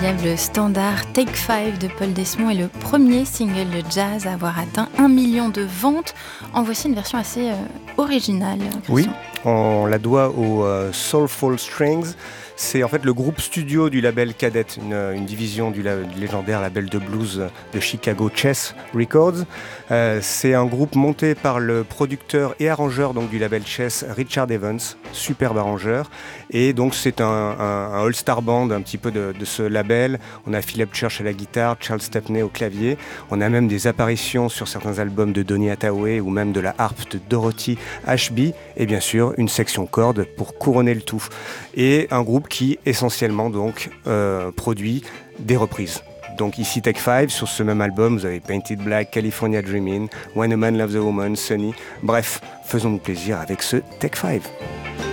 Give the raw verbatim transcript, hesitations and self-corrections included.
l'incroyable standard Take Five de Paul Desmond est le premier single de jazz à avoir atteint un million de ventes. En voici une version assez euh, originale. Christian. Oui, on la doit aux euh, Soulful Strings. C'est en fait le groupe studio du label Cadet, une, une division du, la, du légendaire label de blues de Chicago, Chess Records. Euh, c'est un groupe monté par le producteur et arrangeur donc, du label Chess, Richard Evans, superbe arrangeur. Et donc c'est un, un, un all-star band un petit peu de, de ce label. On a Philip Church à la guitare, Charles Stepney au clavier. On a même des apparitions sur certains albums de Donny Hathaway ou même de la harpe de Dorothy Ashby. Et bien sûr, une section cordes pour couronner le tout. Et un groupe qui essentiellement donc euh, produit des reprises. Donc ici Take Five, sur ce même album, vous avez Painted Black, California Dreamin', When a Man Loves a Woman, Sunny. Bref, faisons-nous plaisir avec ce Take Five.